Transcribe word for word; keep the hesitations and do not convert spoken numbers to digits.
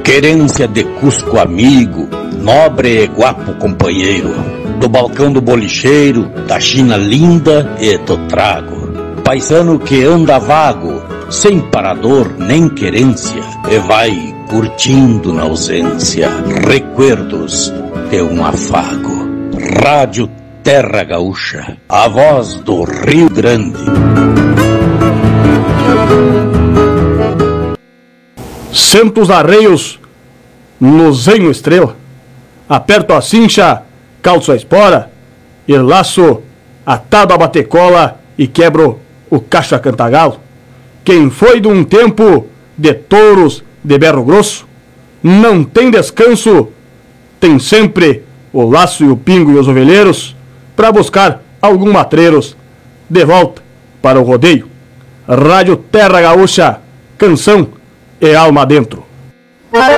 Querência de Cusco amigo, nobre e guapo companheiro, do balcão do bolicheiro, da China linda e do trago. Paisano que anda vago, sem parador nem querência, e vai curtindo na ausência recuerdos de um afago. Rádio Terra Gaúcha, a voz do Rio Grande. Centos arreios no zenho estrela, aperto a cincha, calço a espora, e laço atado a batecola e quebro o cacho a cantagalo. Quem foi de um tempo de touros de berro grosso, não tem descanso, tem sempre o laço e o pingo e os ovelheiros para buscar algum matreiros de volta para o rodeio. Rádio Terra Gaúcha, canção e alma dentro.